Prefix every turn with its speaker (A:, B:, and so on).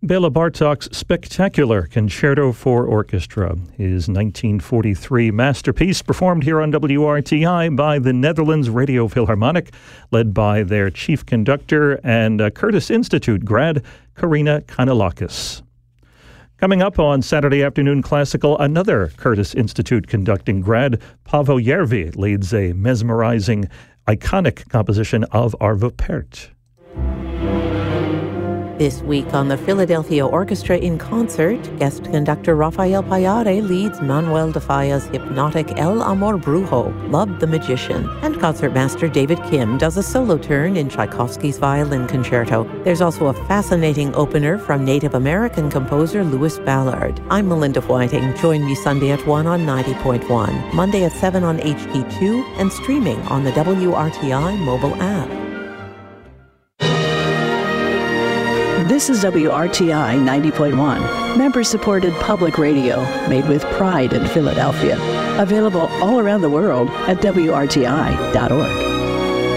A: Bela Bartok's spectacular Concerto for Orchestra, his 1943 masterpiece, performed here on WRTI by the Netherlands Radio Philharmonic, led by their chief conductor and Curtis Institute grad, Karina Kanellakis. Coming up on Saturday Afternoon Classical, another Curtis Institute conducting grad, Paavo Järvi, leads a mesmerizing, iconic composition of Arvo Pärt.
B: This week on the Philadelphia Orchestra in Concert, guest conductor Rafael Payare leads Manuel de Falla's hypnotic El Amor Brujo, Love the Magician, and concertmaster David Kim does a solo turn in Tchaikovsky's Violin Concerto. There's also a fascinating opener from Native American composer Louis Ballard. I'm Melinda Whiting. Join me Sunday at 1 on 90.1, Monday at 7 on HD2, and streaming on the WRTI mobile app.
C: This is WRTI 90.1, member-supported public radio made with pride in Philadelphia. Available all around the world at WRTI.org.